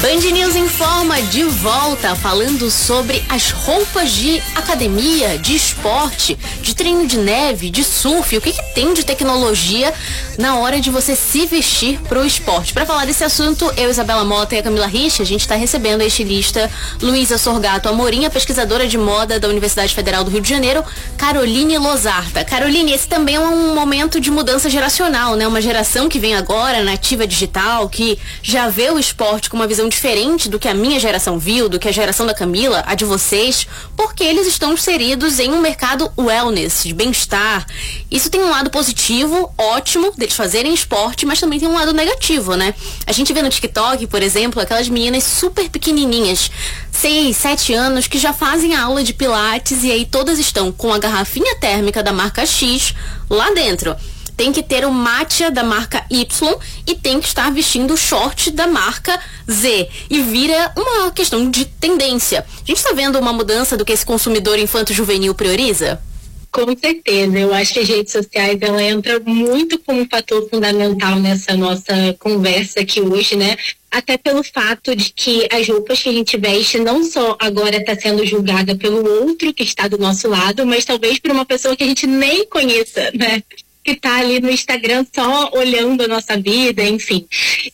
Band News Informa de volta, falando sobre as roupas de academia, de esporte, de treino de neve, de surf. O que tem de tecnologia na hora de você se vestir pro esporte? Para falar desse assunto, eu, Isabela Mota e a Camila Rich, a gente está recebendo a estilista Luísa Sorgato Amorim, a pesquisadora de moda da Universidade Federal do Rio de Janeiro, Caroline Lozarta. Caroline, esse também é um momento de mudança geracional, né? Uma geração que vem agora, nativa digital, que já vê o esporte com uma visão diferente do que a minha geração viu, do que a geração da Camila, a de vocês, porque eles estão inseridos em um mercado wellness, de bem-estar. Isso tem um lado positivo, ótimo, deles fazerem esporte, mas também tem um lado negativo, né? A gente vê no TikTok, por exemplo, aquelas meninas super pequenininhas, 6, 7 anos, que já fazem a aula de pilates e aí todas estão com a garrafinha térmica da marca X lá dentro. Tem que ter o matcha da marca Y e tem que estar vestindo o short da marca Z. E vira uma questão de tendência. A gente está vendo uma mudança do que esse consumidor infanto-juvenil prioriza? Com certeza, eu acho que as redes sociais, ela entra muito como um fator fundamental nessa nossa conversa aqui hoje, né? Até pelo fato de que as roupas que a gente veste não só agora está sendo julgada pelo outro que está do nosso lado, mas talvez por uma pessoa que a gente nem conheça, né? Que tá ali no Instagram só olhando a nossa vida, enfim.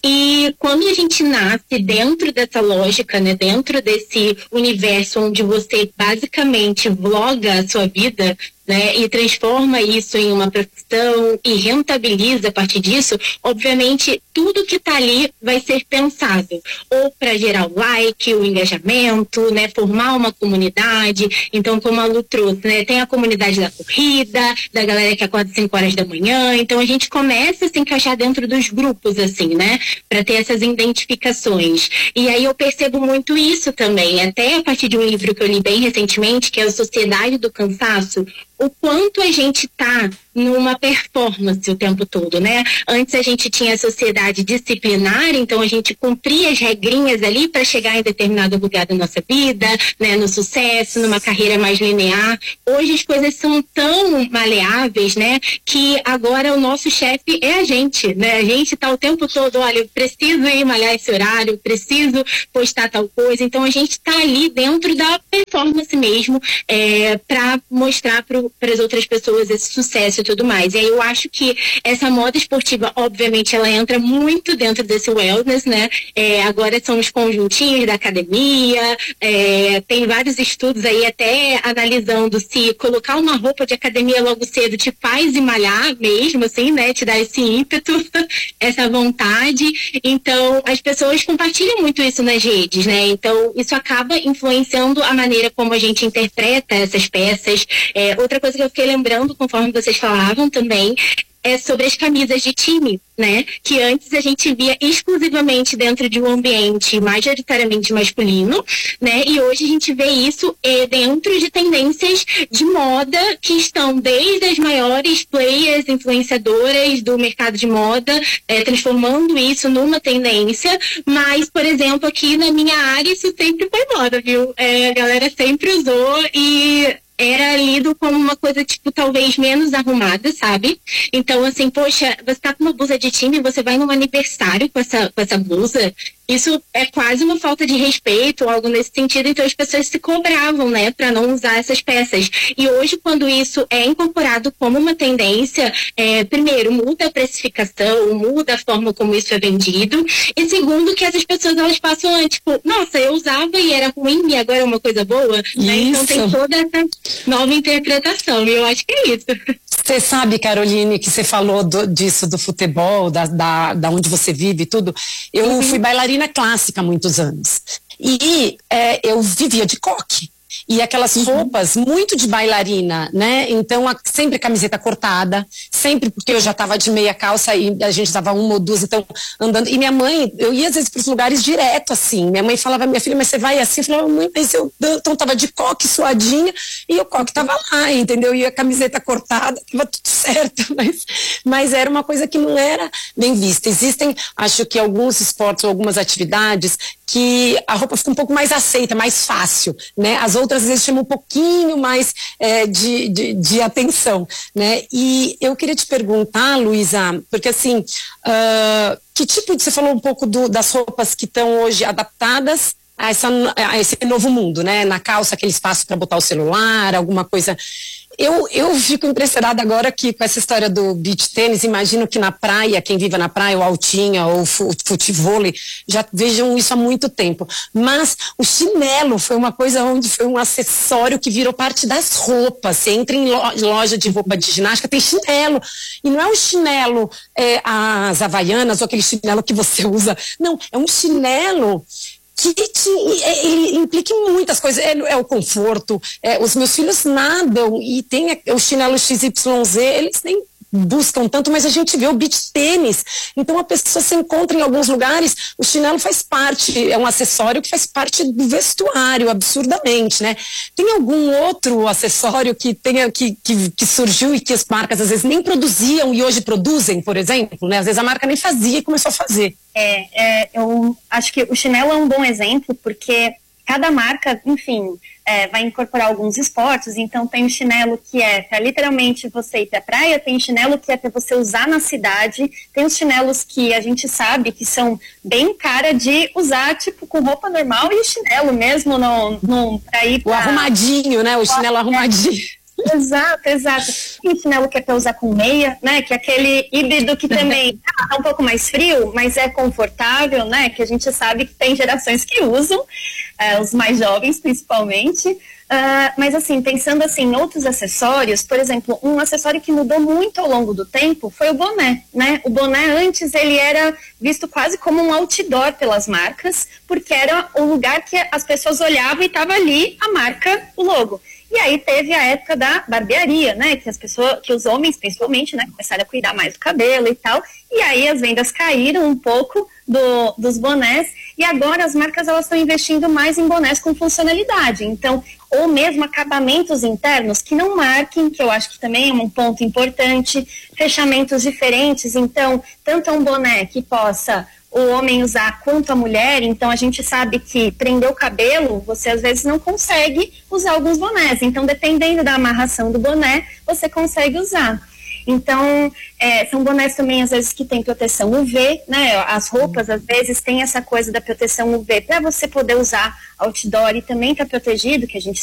E quando a gente nasce dentro dessa lógica, né, dentro desse universo onde você basicamente vloga a sua vida, né, e transforma isso em uma profissão e rentabiliza a partir disso, obviamente tudo que está ali vai ser pensado ou para gerar o like, o engajamento, né, formar uma comunidade. Então, como a Lu trouxe, né, tem a comunidade da corrida, da galera que acorda às 5 horas da manhã. Então, a gente começa a se encaixar dentro dos grupos, assim, né, para ter essas identificações. E aí eu percebo muito isso também, até a partir de um livro que eu li bem recentemente, que é a Sociedade do Cansaço, o quanto a gente tá numa performance o tempo todo, né? Antes a gente tinha a sociedade disciplinar, então a gente cumpria as regrinhas ali para chegar em determinado lugar da nossa vida, né? No sucesso, numa carreira mais linear. Hoje as coisas são tão maleáveis, né? Que agora o nosso chefe é a gente, né? A gente tá o tempo todo, olha, eu preciso ir malhar esse horário, eu preciso postar tal coisa. Então a gente tá ali dentro da performance mesmo, para mostrar para as outras pessoas esse sucesso e tudo mais. E aí eu acho que essa moda esportiva, obviamente, ela entra muito dentro desse wellness, né? Agora são os conjuntinhos da academia, tem vários estudos aí até analisando se colocar uma roupa de academia logo cedo te faz ir malhar mesmo, assim, né? Te dá esse ímpeto, essa vontade. Então, as pessoas compartilham muito isso nas redes, né? Então, isso acaba influenciando a maneira como a gente interpreta essas peças. Outra coisa que eu fiquei lembrando, conforme vocês falavam também, é sobre as camisas de time, né? Que antes a gente via exclusivamente dentro de um ambiente majoritariamente masculino, né? E hoje a gente vê isso dentro de tendências de moda que estão desde as maiores players, influenciadoras do mercado de moda, transformando isso numa tendência. Mas, por exemplo, aqui na minha área isso sempre foi moda, viu? A galera sempre usou e era lido como uma coisa, tipo, talvez menos arrumada, sabe? Então, assim, poxa, você tá com uma blusa de time, você vai num aniversário com essa blusa, isso é quase uma falta de respeito ou algo nesse sentido. Então as pessoas se cobravam, né, para não usar essas peças. E hoje, quando isso é incorporado como uma tendência, primeiro, muda a precificação, muda a forma como isso é vendido, e segundo, que essas pessoas, elas passam a, tipo, nossa, eu usava e era ruim e agora é uma coisa boa, né? Então tem toda essa nova interpretação, e eu acho que é isso. Você sabe, Caroline, que você falou disso do futebol, da onde você vive e tudo. Eu fui bailarina clássica há muitos anos. E eu vivia de coque. E aquelas roupas muito de bailarina, né? Então, sempre camiseta cortada, sempre, porque eu já tava de meia calça e a gente tava uma ou duas, então, andando. E minha mãe, eu ia às vezes pros lugares direto, assim. Minha mãe falava, minha filha, mas você vai assim? Eu falava, mãe, mas eu então tava de coque, suadinha, e o coque tava lá, entendeu? E a camiseta cortada, tava tudo certo. Mas era uma coisa que não era bem vista. Existem, acho que alguns esportes ou algumas atividades que a roupa fica um pouco mais aceita, mais fácil, né? As outras outras às vezes chamam um pouquinho mais de atenção, né? E eu queria te perguntar, Luísa, porque assim, que tipo de, você falou um pouco das roupas que estão hoje adaptadas a esse novo mundo, né? Na calça, aquele espaço para botar o celular, alguma coisa. Eu fico impressionada agora que com essa história do beach tênis, imagino que na praia, quem vive na praia, ou altinha, ou futevôlei, já vejam isso há muito tempo. Mas o chinelo foi uma coisa onde foi um acessório que virou parte das roupas. Você entra em loja de roupa de ginástica, tem chinelo. E não é um chinelo, as havaianas, ou aquele chinelo que você usa. Não, é um chinelo que ele implica em muitas coisas, é o conforto, os meus filhos nadam e tem o chinelo XYZ, eles nem buscam tanto, mas a gente vê o beach tênis, então a pessoa se encontra em alguns lugares, o chinelo faz parte, é um acessório que faz parte do vestuário, absurdamente, né? Tem algum outro acessório que surgiu e que as marcas às vezes nem produziam e hoje produzem, por exemplo, né? Às vezes a marca nem fazia e começou a fazer. Eu acho que o chinelo é um bom exemplo, porque cada marca, enfim, vai incorporar alguns esportes, então tem o chinelo que é para literalmente você ir pra praia, tem o chinelo que é para você usar na cidade, tem os chinelos que a gente sabe que são bem cara de usar, tipo, com roupa normal e chinelo mesmo, pra ir pra... O arrumadinho, né? O chinelo arrumadinho. Exato. Tem chinelo que é para usar com meia, né? Que é aquele híbrido que também tá um pouco mais frio, mas é confortável, né? Que a gente sabe que tem gerações que usam, os mais jovens principalmente. Mas assim, pensando assim, em outros acessórios, por exemplo, um acessório que mudou muito ao longo do tempo foi o boné, né? O boné antes ele era visto quase como um outdoor pelas marcas, porque era o lugar que as pessoas olhavam e estava ali a marca, o logo. E aí teve a época da barbearia, né, que os homens, principalmente, né, começaram a cuidar mais do cabelo e tal, e aí as vendas caíram um pouco dos bonés, e agora as marcas elas estão investindo mais em bonés com funcionalidade, então, ou mesmo acabamentos internos que não marquem, que eu acho que também é um ponto importante, fechamentos diferentes, então, tanto um boné que possa o homem usar quanto a mulher, então a gente sabe que prender o cabelo, você às vezes não consegue usar alguns bonés, então dependendo da amarração do boné, você consegue usar. Então, são bonés também às vezes que tem proteção UV, né, as roupas às vezes tem essa coisa da proteção UV para você poder usar outdoor e também tá protegido, que a gente